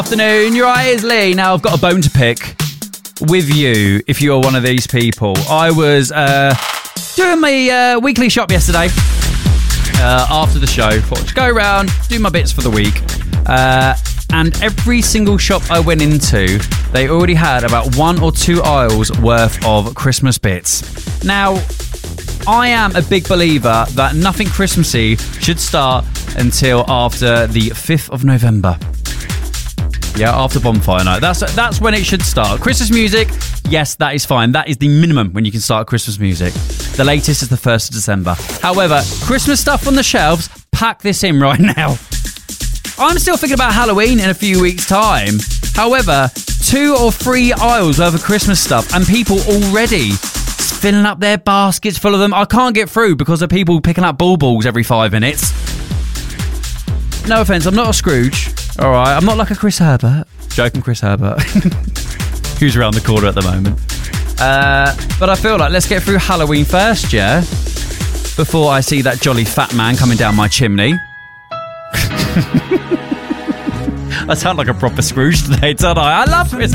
Afternoon, you're right, it's Lee. Now I've got a bone to pick with you if you're one of these people. I was doing my weekly shop yesterday after the show. Thought I'd just go around, do my bits for the week. And every single shop I went into, they already had about 1 or 2 aisles worth of Christmas bits. Now, I am a big believer that nothing Christmassy should start until after the 5th of November. Yeah, after bonfire night. That's when it should start. Christmas music, yes, that is fine. That is the minimum when you can start Christmas music. The latest is the 1st of December. However, Christmas stuff on the shelves, pack this in right now. I'm still thinking about Halloween in a few weeks' time. However, 2 or 3 aisles worth of Christmas stuff and people already filling up their baskets full of them. I can't get through because of people picking up balls every 5 minutes. No offence, I'm not a Scrooge. All right, I'm not like a Chris Herbert. Joking, Chris Herbert. Who's around the corner at the moment. But I feel like let's get through Halloween first, yeah? Before I see that jolly fat man coming down my chimney. I sound like a proper Scrooge today, don't I? I love Christmas.